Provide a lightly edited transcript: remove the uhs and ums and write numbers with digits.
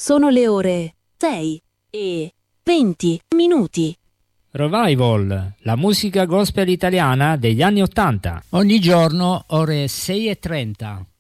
Sono le ore 6:20. Revival, la musica gospel italiana degli anni '80. Ogni giorno ore 6:30.